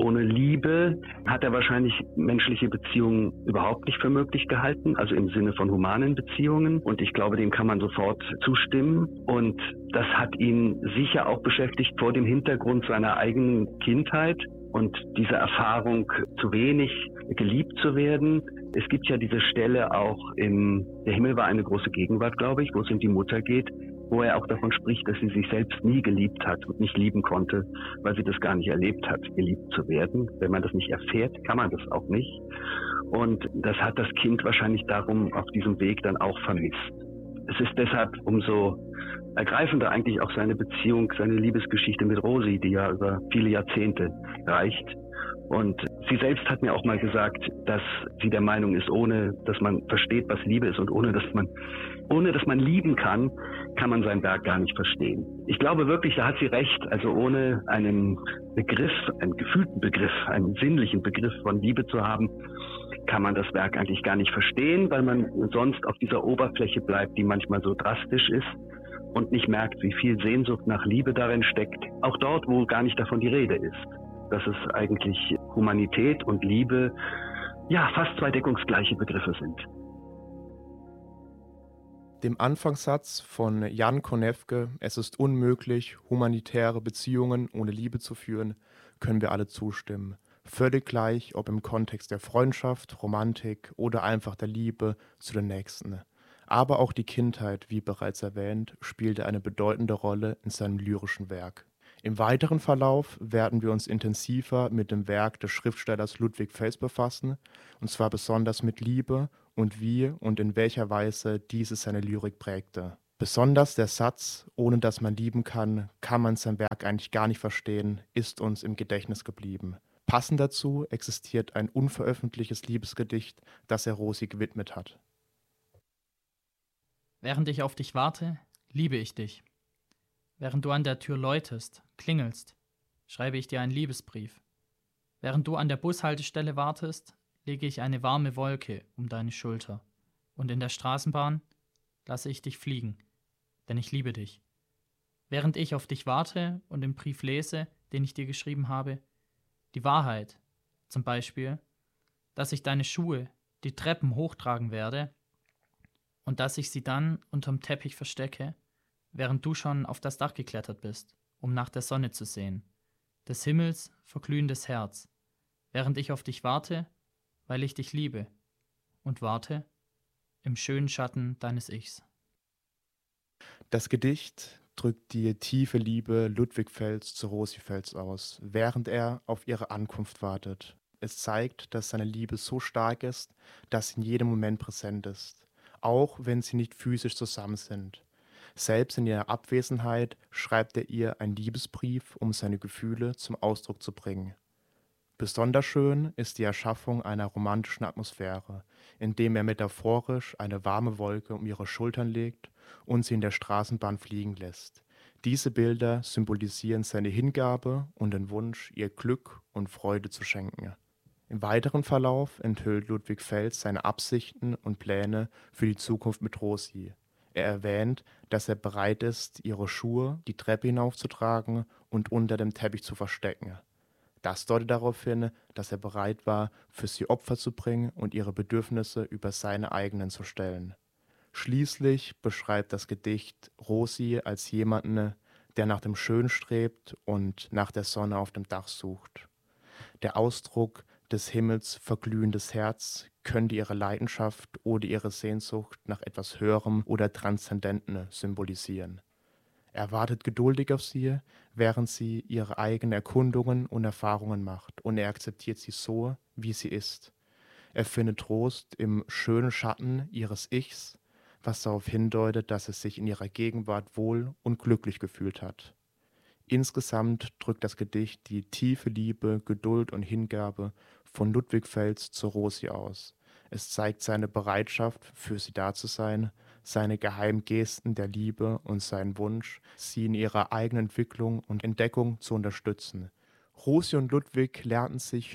Ohne Liebe hat er wahrscheinlich menschliche Beziehungen überhaupt nicht für möglich gehalten, also im Sinne von humanen Beziehungen. Und ich glaube, dem kann man sofort zustimmen. Und das hat ihn sicher auch beschäftigt vor dem Hintergrund seiner eigenen Kindheit und dieser Erfahrung, zu wenig geliebt zu werden. Es gibt ja diese Stelle auch im Der Himmel war eine große Gegenwart, glaube ich, wo es um die Mutter geht, wo er auch davon spricht, dass sie sich selbst nie geliebt hat und nicht lieben konnte, weil sie das gar nicht erlebt hat, geliebt zu werden. Wenn man das nicht erfährt, kann man das auch nicht. Und das hat das Kind wahrscheinlich darum auf diesem Weg dann auch vermisst. Es ist deshalb umso ergreifender eigentlich auch seine Beziehung, seine Liebesgeschichte mit Rosi, die ja über viele Jahrzehnte reicht. Und sie selbst hat mir auch mal gesagt, dass sie der Meinung ist, ohne dass man versteht, was Liebe ist und ohne dass man lieben kann, kann man sein Werk gar nicht verstehen. Ich glaube wirklich, da hat sie recht. Also ohne einen Begriff, einen gefühlten Begriff, einen sinnlichen Begriff von Liebe zu haben, kann man das Werk eigentlich gar nicht verstehen, weil man sonst auf dieser Oberfläche bleibt, die manchmal so drastisch ist und nicht merkt, wie viel Sehnsucht nach Liebe darin steckt. Auch dort, wo gar nicht davon die Rede ist. Dass es eigentlich Humanität und Liebe ja fast zwei deckungsgleiche Begriffe sind. Dem Anfangssatz von Jan Konevke, es ist unmöglich, humanitäre Beziehungen ohne Liebe zu führen, können wir alle zustimmen. Völlig gleich, ob im Kontext der Freundschaft, Romantik oder einfach der Liebe zu den Nächsten. Aber auch die Kindheit, wie bereits erwähnt, spielte eine bedeutende Rolle in seinem lyrischen Werk. Im weiteren Verlauf werden wir uns intensiver mit dem Werk des Schriftstellers Ludwig Fels befassen, und zwar besonders mit Liebe und wie und in welcher Weise diese seine Lyrik prägte. Besonders der Satz, ohne dass man lieben kann, kann man sein Werk eigentlich gar nicht verstehen, ist uns im Gedächtnis geblieben. Passend dazu existiert ein unveröffentlichtes Liebesgedicht, das er Rosi gewidmet hat. Während ich auf dich warte, liebe ich dich. Während du an der Tür läutest, klingelst, schreibe ich dir einen Liebesbrief. Während du an der Bushaltestelle wartest, lege ich eine warme Wolke um deine Schulter. Und in der Straßenbahn lasse ich dich fliegen, denn ich liebe dich. Während ich auf dich warte und den Brief lese, den ich dir geschrieben habe, die Wahrheit, zum Beispiel, dass ich deine Schuhe die Treppen hochtragen werde und dass ich sie dann unterm Teppich verstecke, während du schon auf das Dach geklettert bist, um nach der Sonne zu sehen. Des Himmels verglühendes Herz, während ich auf dich warte, weil ich dich liebe und warte im schönen Schatten deines Ichs. Das Gedicht drückt die tiefe Liebe Ludwig Fels zu Rosi Fels aus, während er auf ihre Ankunft wartet. Es zeigt, dass seine Liebe so stark ist, dass sie in jedem Moment präsent ist, auch wenn sie nicht physisch zusammen sind. Selbst in ihrer Abwesenheit schreibt er ihr einen Liebesbrief, um seine Gefühle zum Ausdruck zu bringen. Besonders schön ist die Erschaffung einer romantischen Atmosphäre, indem er metaphorisch eine warme Wolke um ihre Schultern legt und sie in der Straßenbahn fliegen lässt. Diese Bilder symbolisieren seine Hingabe und den Wunsch, ihr Glück und Freude zu schenken. Im weiteren Verlauf enthüllt Ludwig Fels seine Absichten und Pläne für die Zukunft mit Rosi. Er erwähnt, dass er bereit ist, ihre Schuhe die Treppe hinaufzutragen und unter dem Teppich zu verstecken. Das deutet darauf hin, dass er bereit war, für sie Opfer zu bringen und ihre Bedürfnisse über seine eigenen zu stellen. Schließlich beschreibt das Gedicht Rosi als jemanden, der nach dem Schönen strebt und nach der Sonne auf dem Dach sucht. Der Ausdruck des Himmels verglühendes Herz könnte ihre Leidenschaft oder ihre Sehnsucht nach etwas Höherem oder Transzendentem symbolisieren. Er wartet geduldig auf sie, während sie ihre eigenen Erkundungen und Erfahrungen macht, und er akzeptiert sie so, wie sie ist. Er findet Trost im schönen Schatten ihres Ichs, was darauf hindeutet, dass es sich in ihrer Gegenwart wohl und glücklich gefühlt hat. Insgesamt drückt das Gedicht die tiefe Liebe, Geduld und Hingabe von Ludwig Fels zu Rosi aus. Es zeigt seine Bereitschaft, für sie da zu sein, seine geheimen Gesten der Liebe und seinen Wunsch, sie in ihrer eigenen Entwicklung und Entdeckung zu unterstützen. Rosi und Ludwig lernten sich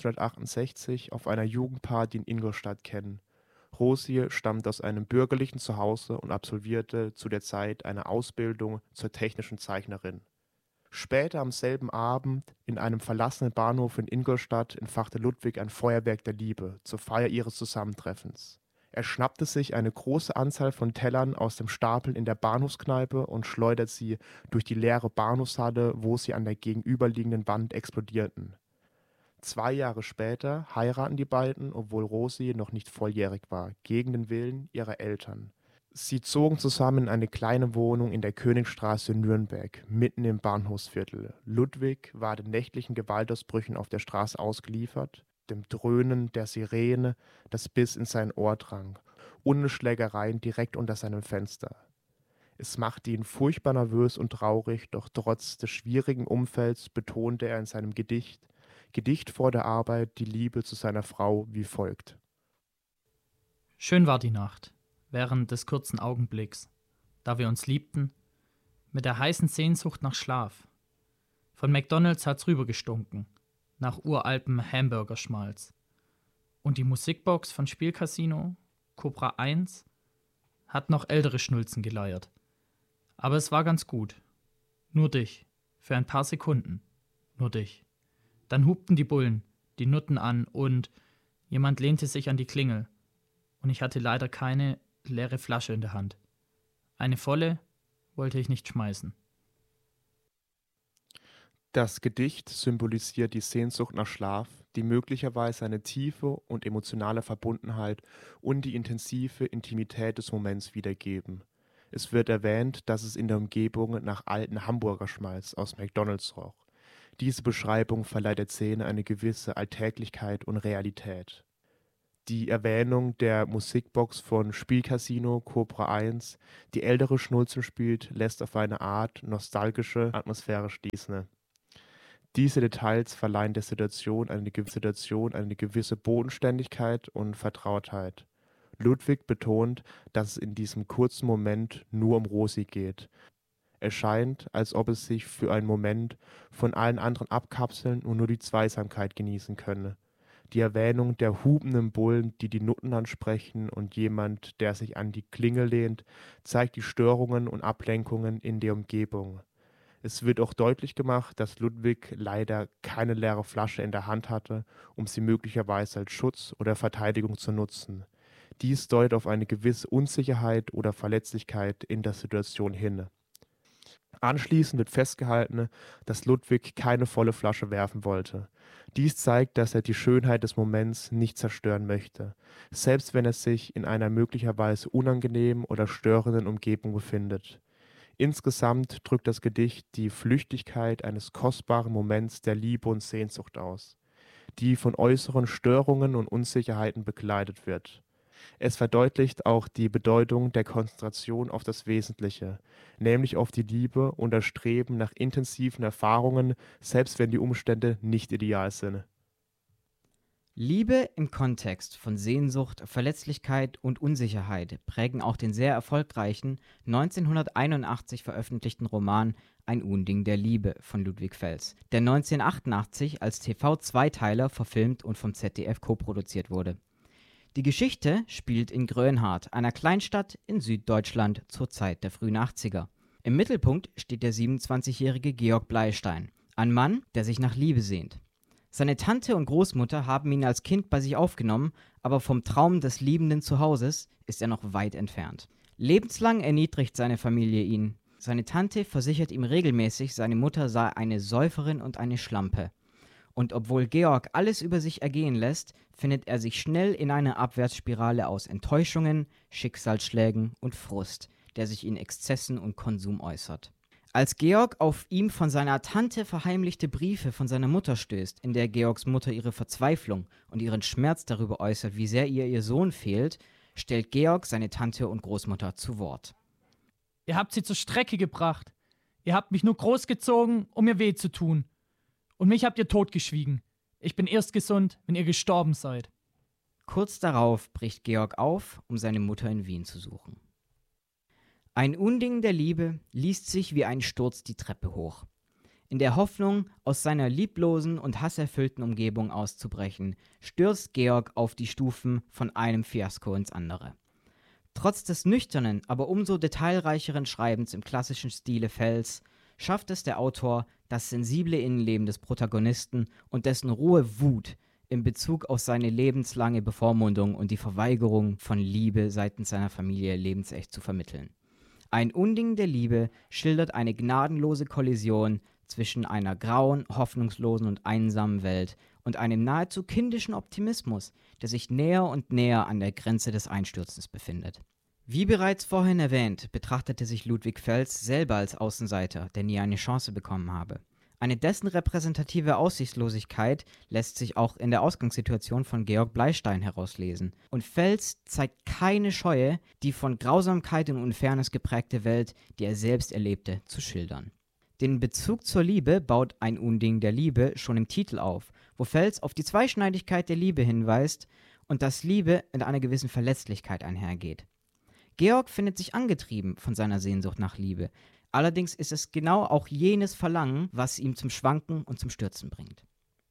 1968 auf einer Jugendparty in Ingolstadt kennen. Rosi stammt aus einem bürgerlichen Zuhause und absolvierte zu der Zeit eine Ausbildung zur technischen Zeichnerin. Später am selben Abend in einem verlassenen Bahnhof in Ingolstadt entfachte Ludwig ein Feuerwerk der Liebe zur Feier ihres Zusammentreffens. Er schnappte sich eine große Anzahl von Tellern aus dem Stapel in der Bahnhofskneipe und schleudert sie durch die leere Bahnhofshalle, wo sie an der gegenüberliegenden Wand explodierten. 2 Jahre später heiraten die beiden, obwohl Rosi noch nicht volljährig war, gegen den Willen ihrer Eltern. Sie zogen zusammen in eine kleine Wohnung in der Königstraße in Nürnberg, mitten im Bahnhofsviertel. Ludwig war den nächtlichen Gewaltausbrüchen auf der Straße ausgeliefert, dem Dröhnen der Sirene, das bis in sein Ohr drang, und Schlägereien direkt unter seinem Fenster. Es machte ihn furchtbar nervös und traurig, doch trotz des schwierigen Umfelds betonte er in seinem Gedicht vor der Arbeit die Liebe zu seiner Frau wie folgt. Schön war die Nacht, während des kurzen Augenblicks, da wir uns liebten, mit der heißen Sehnsucht nach Schlaf. Von McDonald's hat's rübergestunken, nach uraltem Hamburgerschmalz. Und die Musikbox von Spielcasino, Cobra 1, hat noch ältere Schnulzen geleiert. Aber es war ganz gut. Nur dich. Für ein paar Sekunden. Nur dich. Dann hupten die Bullen, die Nutten an und jemand lehnte sich an die Klingel. Und ich hatte leider keine leere Flasche in der Hand. Eine volle wollte ich nicht schmeißen. Das Gedicht symbolisiert die Sehnsucht nach Schlaf, die möglicherweise eine tiefe und emotionale Verbundenheit und die intensive Intimität des Moments wiedergeben. Es wird erwähnt, dass es in der Umgebung nach alten Hamburgerschmalz aus McDonald's roch. Diese Beschreibung verleiht der Szene eine gewisse Alltäglichkeit und Realität. Die Erwähnung der Musikbox von Spielcasino Cobra 1, die ältere Schnulzen spielt, lässt auf eine Art nostalgische Atmosphäre schließen. Diese Details verleihen der Situation eine gewisse Bodenständigkeit und Vertrautheit. Ludwig betont, dass es in diesem kurzen Moment nur um Rosi geht. Es scheint, als ob es sich für einen Moment von allen anderen abkapseln und nur die Zweisamkeit genießen könne. Die Erwähnung der hupenden Bullen, die die Nutten ansprechen, und jemand, der sich an die Klingel lehnt, zeigt die Störungen und Ablenkungen in der Umgebung. Es wird auch deutlich gemacht, dass Ludwig leider keine leere Flasche in der Hand hatte, um sie möglicherweise als Schutz oder Verteidigung zu nutzen. Dies deutet auf eine gewisse Unsicherheit oder Verletzlichkeit in der Situation hin. Anschließend wird festgehalten, dass Ludwig keine volle Flasche werfen wollte. Dies zeigt, dass er die Schönheit des Moments nicht zerstören möchte, selbst wenn er sich in einer möglicherweise unangenehmen oder störenden Umgebung befindet. Insgesamt drückt das Gedicht die Flüchtigkeit eines kostbaren Moments der Liebe und Sehnsucht aus, die von äußeren Störungen und Unsicherheiten begleitet wird. Es verdeutlicht auch die Bedeutung der Konzentration auf das Wesentliche, nämlich auf die Liebe und das Streben nach intensiven Erfahrungen, selbst wenn die Umstände nicht ideal sind. Liebe im Kontext von Sehnsucht, Verletzlichkeit und Unsicherheit prägen auch den sehr erfolgreichen 1981 veröffentlichten Roman Ein Unding der Liebe von Ludwig Fels, der 1988 als TV-Zweiteiler verfilmt und vom ZDF koproduziert wurde. Die Geschichte spielt in Grönhardt, einer Kleinstadt in Süddeutschland zur Zeit der frühen 80er. Im Mittelpunkt steht der 27-jährige Georg Bleistein, ein Mann, der sich nach Liebe sehnt. Seine Tante und Großmutter haben ihn als Kind bei sich aufgenommen, aber vom Traum des liebenden Zuhauses ist er noch weit entfernt. Lebenslang erniedrigt seine Familie ihn. Seine Tante versichert ihm regelmäßig, seine Mutter sei eine Säuferin und eine Schlampe. Und obwohl Georg alles über sich ergehen lässt, findet er sich schnell in einer Abwärtsspirale aus Enttäuschungen, Schicksalsschlägen und Frust, der sich in Exzessen und Konsum äußert. Als Georg auf ihm von seiner Tante verheimlichte Briefe von seiner Mutter stößt, in der Georgs Mutter ihre Verzweiflung und ihren Schmerz darüber äußert, wie sehr ihr Sohn fehlt, stellt Georg seine Tante und Großmutter zu Wort. Ihr habt sie zur Strecke gebracht. Ihr habt mich nur großgezogen, um mir weh zu tun. Und mich habt ihr totgeschwiegen. Ich bin erst gesund, wenn ihr gestorben seid. Kurz darauf bricht Georg auf, um seine Mutter in Wien zu suchen. Ein Unding der Liebe liest sich wie ein Sturz die Treppe hoch. In der Hoffnung, aus seiner lieblosen und hasserfüllten Umgebung auszubrechen, stürzt Georg auf die Stufen von einem Fiasko ins andere. Trotz des nüchternen, aber umso detailreicheren Schreibens im klassischen Stile Fels schafft es der Autor, das sensible Innenleben des Protagonisten und dessen rohe Wut in Bezug auf seine lebenslange Bevormundung und die Verweigerung von Liebe seitens seiner Familie lebensecht zu vermitteln. Ein Unding der Liebe schildert eine gnadenlose Kollision zwischen einer grauen, hoffnungslosen und einsamen Welt und einem nahezu kindischen Optimismus, der sich näher und näher an der Grenze des Einstürzens befindet. Wie bereits vorhin erwähnt, betrachtete sich Ludwig Fels selber als Außenseiter, der nie eine Chance bekommen habe. Eine dessen repräsentative Aussichtslosigkeit lässt sich auch in der Ausgangssituation von Georg Bleistein herauslesen. Und Fels zeigt keine Scheue, die von Grausamkeit und Unfairness geprägte Welt, die er selbst erlebte, zu schildern. Den Bezug zur Liebe baut Ein Unding der Liebe schon im Titel auf, wo Fels auf die Zweischneidigkeit der Liebe hinweist und dass Liebe mit einer gewissen Verletzlichkeit einhergeht. Georg findet sich angetrieben von seiner Sehnsucht nach Liebe. Allerdings ist es genau auch jenes Verlangen, was ihm zum Schwanken und zum Stürzen bringt.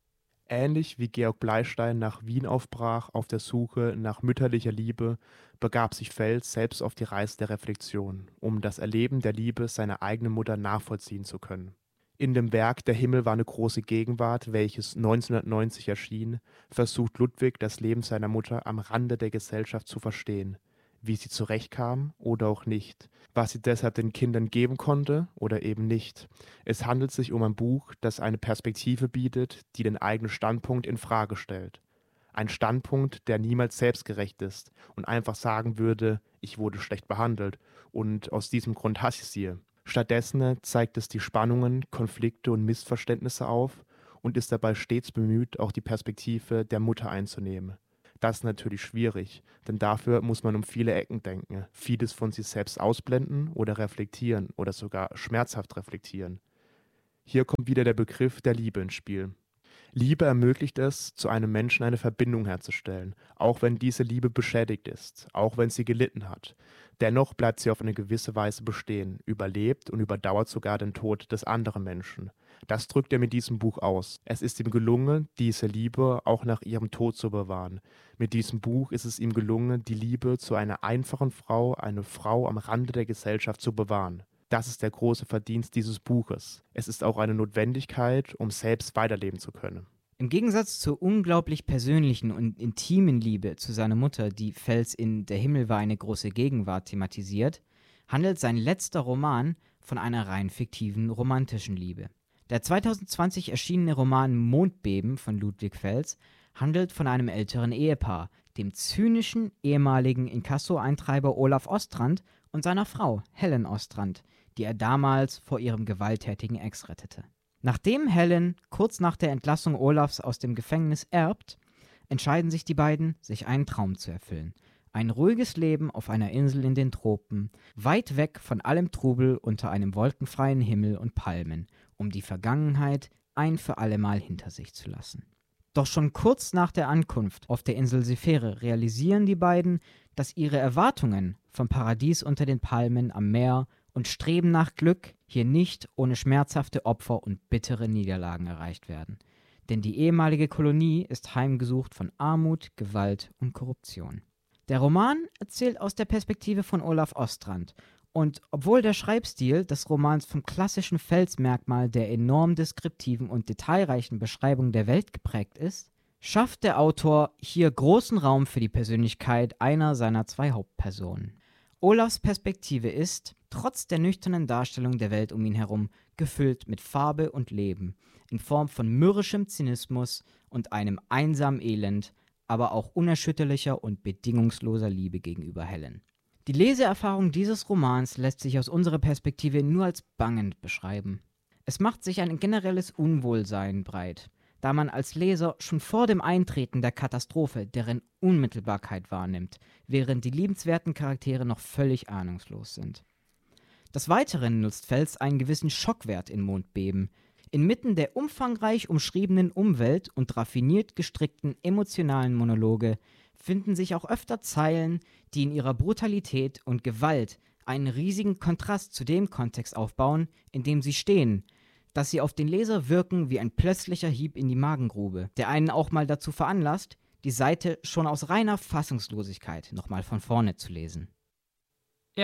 Ähnlich wie Georg Bleistein nach Wien aufbrach auf der Suche nach mütterlicher Liebe, begab sich Fels selbst auf die Reise der Reflexion, um das Erleben der Liebe seiner eigenen Mutter nachvollziehen zu können. In dem Werk Der Himmel war eine große Gegenwart, welches 1990 erschien, versucht Ludwig, das Leben seiner Mutter am Rande der Gesellschaft zu verstehen, wie sie zurechtkam oder auch nicht, was sie deshalb den Kindern geben konnte oder eben nicht. Es handelt sich um ein Buch, das eine Perspektive bietet, die den eigenen Standpunkt in Frage stellt. Ein Standpunkt, der niemals selbstgerecht ist und einfach sagen würde, ich wurde schlecht behandelt und aus diesem Grund hasse ich sie. Stattdessen zeigt es die Spannungen, Konflikte und Missverständnisse auf und ist dabei stets bemüht, auch die Perspektive der Mutter einzunehmen. Das ist natürlich schwierig, denn dafür muss man um viele Ecken denken, vieles von sich selbst ausblenden oder reflektieren oder sogar schmerzhaft reflektieren. Hier kommt wieder der Begriff der Liebe ins Spiel. Liebe ermöglicht es, zu einem Menschen eine Verbindung herzustellen, auch wenn diese Liebe beschädigt ist, auch wenn sie gelitten hat. Dennoch bleibt sie auf eine gewisse Weise bestehen, überlebt und überdauert sogar den Tod des anderen Menschen. Das drückt er mit diesem Buch aus. Es ist ihm gelungen, diese Liebe auch nach ihrem Tod zu bewahren. Mit diesem Buch ist es ihm gelungen, die Liebe zu einer einfachen Frau, eine Frau am Rande der Gesellschaft zu bewahren. Das ist der große Verdienst dieses Buches. Es ist auch eine Notwendigkeit, um selbst weiterleben zu können. Im Gegensatz zur unglaublich persönlichen und intimen Liebe zu seiner Mutter, die Fels in Der Himmel war eine große Gegenwart thematisiert, handelt sein letzter Roman von einer rein fiktiven romantischen Liebe. Der 2020 erschienene Roman Mondbeben von Ludwig Fels handelt von einem älteren Ehepaar, dem zynischen ehemaligen Inkasso-Eintreiber Olaf Ostrand und seiner Frau Helen Ostrand, die er damals vor ihrem gewalttätigen Ex rettete. Nachdem Helen kurz nach der Entlassung Olafs aus dem Gefängnis erbt, entscheiden sich die beiden, sich einen Traum zu erfüllen. Ein ruhiges Leben auf einer Insel in den Tropen, weit weg von allem Trubel unter einem wolkenfreien Himmel und Palmen, um die Vergangenheit ein für allemal hinter sich zu lassen. Doch schon kurz nach der Ankunft auf der Insel Sephire realisieren die beiden, dass ihre Erwartungen vom Paradies unter den Palmen am Meer und Streben nach Glück hier nicht ohne schmerzhafte Opfer und bittere Niederlagen erreicht werden. Denn die ehemalige Kolonie ist heimgesucht von Armut, Gewalt und Korruption. Der Roman erzählt aus der Perspektive von Olaf Ostrand. Und obwohl der Schreibstil des Romans vom klassischen Felsmerkmal der enorm deskriptiven und detailreichen Beschreibung der Welt geprägt ist, schafft der Autor hier großen Raum für die Persönlichkeit einer seiner zwei Hauptpersonen. Olafs Perspektive ist, trotz der nüchternen Darstellung der Welt um ihn herum, gefüllt mit Farbe und Leben, in Form von mürrischem Zynismus und einem einsamen Elend, aber auch unerschütterlicher und bedingungsloser Liebe gegenüber Helen. Die Leseerfahrung dieses Romans lässt sich aus unserer Perspektive nur als bangend beschreiben. Es macht sich ein generelles Unwohlsein breit, da man als Leser schon vor dem Eintreten der Katastrophe deren Unmittelbarkeit wahrnimmt, während die liebenswerten Charaktere noch völlig ahnungslos sind. Des Weiteren nutzt Fels einen gewissen Schockwert in Mondbeben. Inmitten der umfangreich umschriebenen Umwelt und raffiniert gestrickten emotionalen Monologe finden sich auch öfter Zeilen, die in ihrer Brutalität und Gewalt einen riesigen Kontrast zu dem Kontext aufbauen, in dem sie stehen, dass sie auf den Leser wirken wie ein plötzlicher Hieb in die Magengrube, der einen auch mal dazu veranlasst, die Seite schon aus reiner Fassungslosigkeit nochmal von vorne zu lesen. Ja,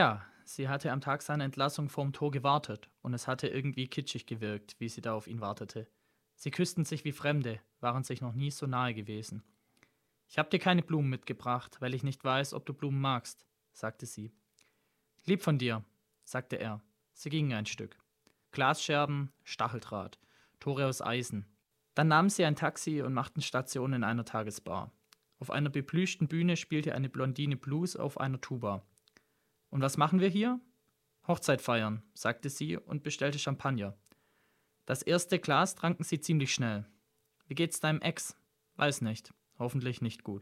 sie hatte am Tag seiner Entlassung vorm Tor gewartet und es hatte irgendwie kitschig gewirkt, wie sie da auf ihn wartete. Sie küssten sich wie Fremde, waren sich noch nie so nahe gewesen. »Ich habe dir keine Blumen mitgebracht, weil ich nicht weiß, ob du Blumen magst«, sagte sie. »Lieb von dir«, sagte er. Sie gingen ein Stück. Glasscherben, Stacheldraht, Tore aus Eisen. Dann nahmen sie ein Taxi und machten Station in einer Tagesbar. Auf einer beplüschten Bühne spielte eine Blondine Blues auf einer Tuba. »Und was machen wir hier?« »Hochzeit feiern«, sagte sie und bestellte Champagner. Das erste Glas tranken sie ziemlich schnell. »Wie geht's deinem Ex?« »Weiß nicht. Hoffentlich nicht gut.«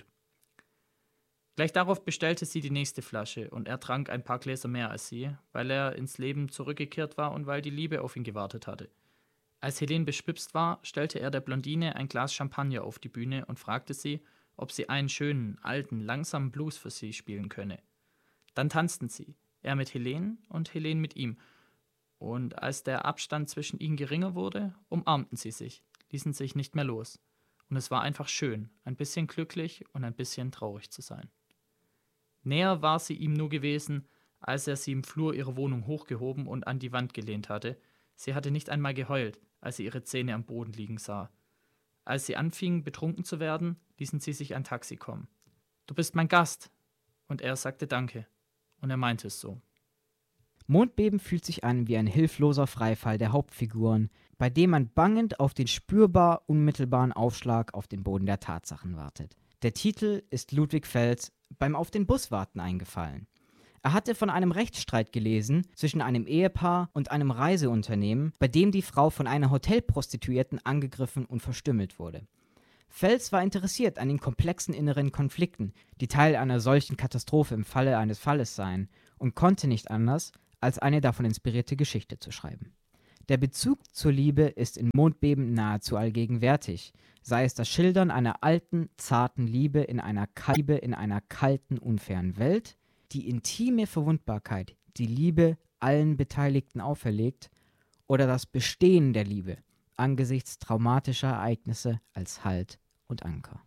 Gleich darauf bestellte sie die nächste Flasche und er trank ein paar Gläser mehr als sie, weil er ins Leben zurückgekehrt war und weil die Liebe auf ihn gewartet hatte. Als Helene beschwipst war, stellte er der Blondine ein Glas Champagner auf die Bühne und fragte sie, ob sie einen schönen, alten, langsamen Blues für sie spielen könne. Dann tanzten sie, er mit Helene und Helene mit ihm. Und als der Abstand zwischen ihnen geringer wurde, umarmten sie sich, ließen sich nicht mehr los. Und es war einfach schön, ein bisschen glücklich und ein bisschen traurig zu sein. Näher war sie ihm nur gewesen, als er sie im Flur ihrer Wohnung hochgehoben und an die Wand gelehnt hatte. Sie hatte nicht einmal geheult, als sie ihre Zähne am Boden liegen sah. Als sie anfingen, betrunken zu werden, ließen sie sich ein Taxi kommen. »Du bist mein Gast!« Und er sagte Danke. Und er meinte es so. Mondbeben fühlt sich an wie ein hilfloser Freifall der Hauptfiguren, bei dem man bangend auf den spürbar unmittelbaren Aufschlag auf den Boden der Tatsachen wartet. Der Titel ist Ludwig Fels beim Auf den Bus warten eingefallen. Er hatte von einem Rechtsstreit gelesen zwischen einem Ehepaar und einem Reiseunternehmen, bei dem die Frau von einer Hotelprostituierten angegriffen und verstümmelt wurde. Fels war interessiert an den komplexen inneren Konflikten, die Teil einer solchen Katastrophe im Falle eines Falles seien, und konnte nicht anders, als eine davon inspirierte Geschichte zu schreiben. Der Bezug zur Liebe ist in Mondbeben nahezu allgegenwärtig, sei es das Schildern einer alten, zarten Liebe in einer kalten, unfairen Welt, die intime Verwundbarkeit, die Liebe allen Beteiligten auferlegt, oder das Bestehen der Liebe angesichts traumatischer Ereignisse als Halt und Anker.